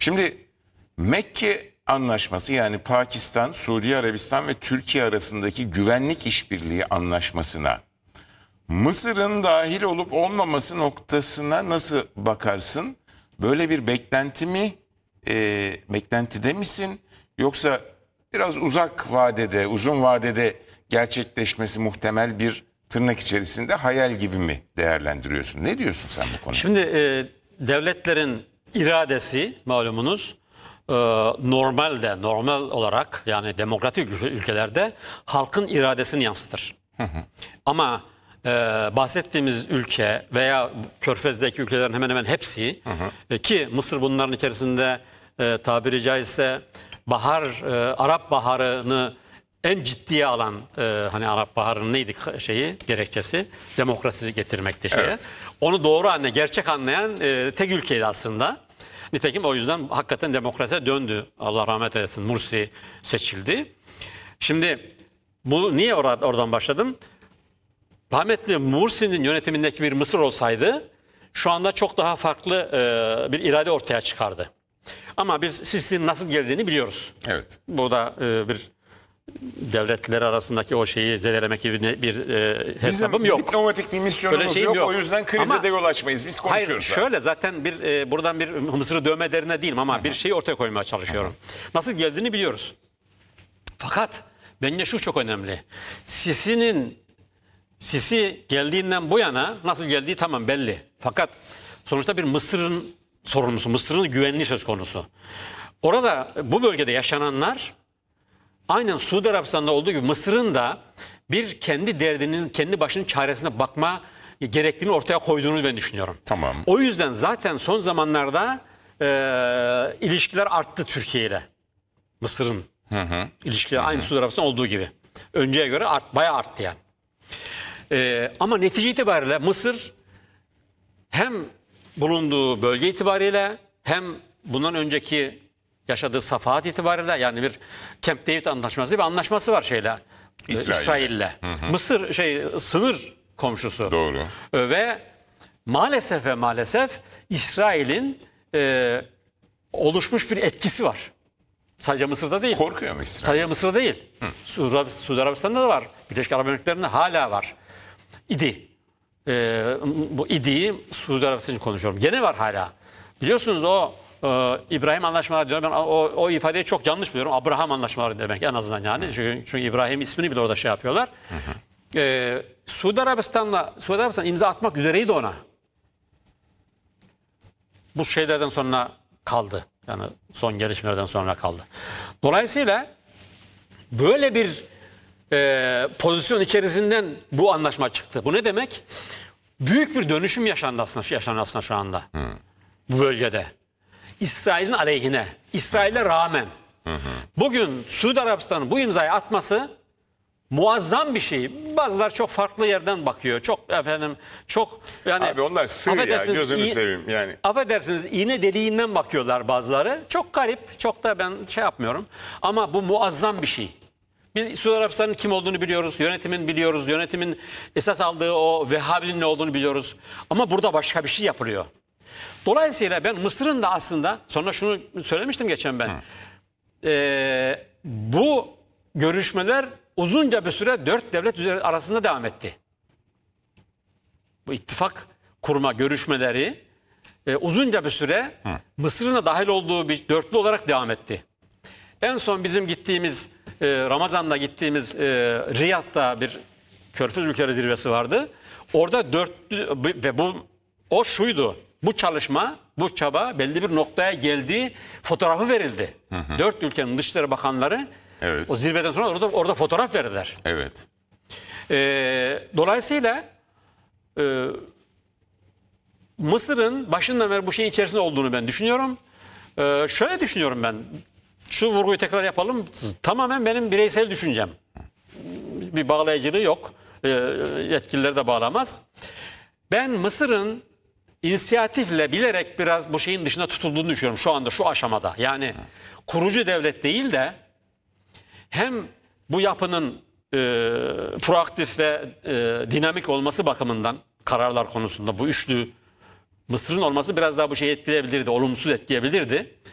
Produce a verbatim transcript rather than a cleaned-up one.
Şimdi Mekke Anlaşması, yani Pakistan, Suudi Arabistan ve Türkiye arasındaki güvenlik işbirliği anlaşmasına Mısır'ın dahil olup olmaması noktasına nasıl bakarsın? Böyle bir beklenti mi, e, beklentide misin? Yoksa biraz uzak vadede, uzun vadede gerçekleşmesi muhtemel bir tırnak içerisinde hayal gibi mi değerlendiriyorsun? Ne diyorsun sen bu konuda? Şimdi e, devletlerin iradesi malumunuz e, normalde, normal olarak, yani demokratik ülke- ülkelerde halkın iradesini yansıtır. Ama e, bahsettiğimiz ülke veya Körfez'deki ülkelerin hemen hemen hepsi e, ki Mısır bunların içerisinde e, tabiri caizse bahar, e, Arap Baharı'nı en ciddiye alan, e, hani Arap Baharı'nın neydi şeyi, gerekçesi? Demokrasi getirmekti şeye. Evet. Onu doğru anlayan, gerçek anlayan e, tek ülkeydi aslında. Nitekim o yüzden hakikaten demokrasiye döndü. Allah rahmet eylesin, Mursi seçildi. Şimdi bu niye or- oradan başladım? Rahmetli Mursi'nin yönetimindeki bir Mısır olsaydı şu anda çok daha farklı e, bir irade ortaya çıkardı. Ama biz Sisi'nin nasıl geldiğini biliyoruz. Evet. Bu da e, bir devletler arasındaki o şeyi zedelemek gibi bir, bir e, hesabım Bizim yok. diplomatik bir misyonumuz Öyle şeyim yok. yok. O yüzden krize Ama- de yol açmayız. Biz Hayır, konuşuyoruz. şöyle zaten bir e, buradan bir Mısır'ı dövme derine değilim ama bir şeyi ortaya koymaya çalışıyorum. Nasıl geldiğini biliyoruz. Fakat bence şu çok önemli. Sisi'nin Sisi geldiğinden bu yana nasıl geldiği tamam belli. Fakat sonuçta bir Mısır'ın sorumlusu, Mısır'ın güvenliği söz konusu. Orada bu bölgede yaşananlar aynen Suudi Arabistan'da olduğu gibi Mısır'ın da bir kendi derdinin, kendi başının çaresine bakma gerektiğini ortaya koyduğunu ben düşünüyorum. Tamam. O yüzden zaten son zamanlarda e, ilişkiler arttı Türkiye ile. Mısır'ın ilişkileri aynı Suudi Arabistan olduğu gibi. Önceye göre art, bayağı arttı yani. E, ama netice itibariyle Mısır hem bulunduğu bölge itibariyle hem bundan önceki yaşadığı safahat itibariyle, yani bir Camp David anlaşması bir anlaşması var şeyle, İsrail'le. İsrail'le. Mısır şey sınır komşusu. Doğru. E, Ve maalesef ve maalesef İsrail'in e, oluşmuş bir etkisi var. Sadece Mısır'da değil. Korkuyor mu İsrail? Sadece Mısır'da değil. Suudi Suudi Arabistan'da da var. Birleşik Arap Emirlikleri'nde hala var. İdi. Ee, bu İdi'yi Suudi Arabistan için konuşuyorum. Gene var hala. Biliyorsunuz o e, İbrahim Anlaşmaları diyorum. Ben o, o ifadeyi çok yanlış biliyorum. Abraham Anlaşmaları demek en azından yani. Çünkü, çünkü İbrahim ismini bile orada şey yapıyorlar. Ee, Suudi Arabistan'la Suudi Arabistan imza atmak üzereydi ona. Bu şeylerden sonra kaldı. Yani son gelişmelerden sonra kaldı. Dolayısıyla böyle bir e, pozisyon içerisinden bu anlaşma çıktı. Bu ne demek? Büyük bir dönüşüm yaşandı aslında, yaşanıyor aslında şu anda. Bu bölgede. İsrail'in aleyhine, İsrail'e rağmen. Bugün Suudi Arabistan'ın bu imzayı atması muazzam bir şey. Bazılar çok farklı yerden bakıyor. Çok efendim çok yani Abi onlar sığ ya, affedersiniz, gözünü iyi- seveyim yani. Affedersiniz, iğne deliğinden bakıyorlar bazıları. Çok garip, çok da ben şey yapmıyorum. Ama bu muazzam bir şey. Biz Suudi Arabistan'ın kim olduğunu biliyoruz, yönetimin biliyoruz, yönetimin esas aldığı o Vehhabiliğin ne olduğunu biliyoruz. Ama burada başka bir şey yapılıyor. Dolayısıyla ben Mısır'ın da aslında, sonra şunu söylemiştim geçen ben. Ee, bu görüşmeler uzunca bir süre dört devlet üzeri- arasında devam etti. Bu ittifak kurma görüşmeleri e, uzunca bir süre Mısır'ın da dahil olduğu bir dörtlü olarak devam etti. En son bizim gittiğimiz e, Ramazan'da gittiğimiz e, Riyad'da bir Körfez ülkeleri zirvesi vardı. Orada dörtlü ve bu o şuydu. Bu çalışma, bu çaba belli bir noktaya geldiği fotoğrafı verildi. Dört ülkenin Dışişleri Bakanları Evet. o zirveden sonra orada, orada fotoğraf verdiler. Evet. Ee, dolayısıyla e, Mısır'ın başından beri bu şeyin içerisinde olduğunu ben düşünüyorum. Ee, şöyle düşünüyorum ben. Şu vurguyu tekrar yapalım. Tamamen benim bireysel düşüncem. Bir bağlayıcılığı yok. Ee, yetkilileri de bağlamaz. Ben Mısır'ın inisiyatifle bilerek biraz bu şeyin dışında tutulduğunu düşünüyorum şu anda, şu aşamada. Yani kurucu devlet değil de hem bu yapının e, proaktif ve e, dinamik olması bakımından kararlar konusunda bu üçlü Mısır'ın olması biraz daha bu şeyi etkileyebilirdi, olumsuz etkileyebilirdi.